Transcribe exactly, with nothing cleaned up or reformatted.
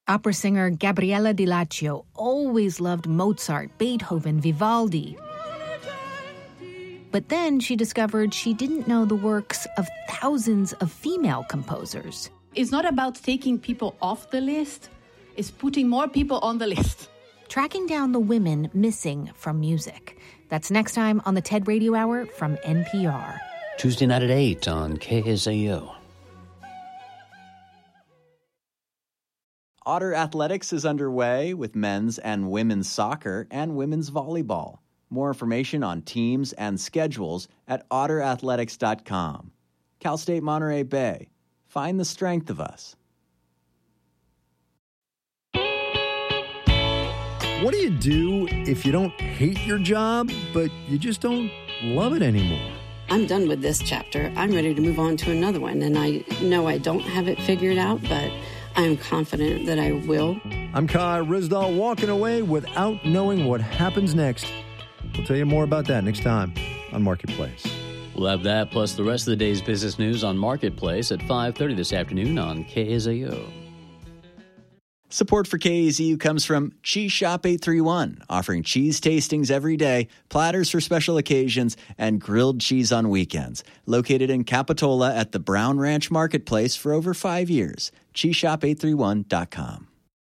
Opera singer Gabriella Di Laccio always loved Mozart, Beethoven, Vivaldi. But then she discovered she didn't know the works of thousands of female composers. It's not about taking people off the list. It's putting more people on the list. Tracking down the women missing from music. That's next time on the TED Radio Hour from N P R. Tuesday night at eight on K S A O. Otter Athletics is underway with men's and women's soccer and women's volleyball. More information on teams and schedules at otter athletics dot com. Cal State Monterey Bay. Find the strength of us. What do you do if you don't hate your job, but you just don't love it anymore? I'm done with this chapter. I'm ready to move on to another one, and I know I don't have it figured out, but I'm confident that I will. I'm Kai Rizdal, walking away without knowing what happens next. We'll tell you more about that next time on Marketplace. We'll have that plus the rest of the day's business news on Marketplace at five thirty this afternoon on K S A O. Support for K A Z U comes from Cheese Shop eight three one, offering cheese tastings every day, platters for special occasions, and grilled cheese on weekends. Located in Capitola at the Brown Ranch Marketplace for over five years. cheese shop eight three one dot com.